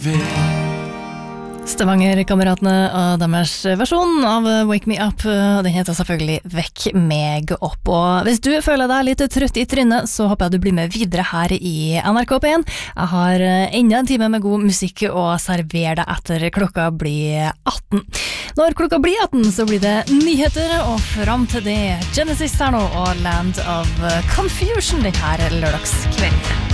Stavanger-kameratene og deres versjon av Wake Me Up, og den heter selvfølgelig Vekk meg opp. Og hvis du føler deg litt trøtt i trynet, så håper jeg du blir med videre her i NRK P1. Jeg har enda en time med god musikk å servere deg etter klokka blir 18. Når klokka blir 18 så blir det nyheter, og fram til det Genesis her nå og Land of Confusion den her lørdagskvelden.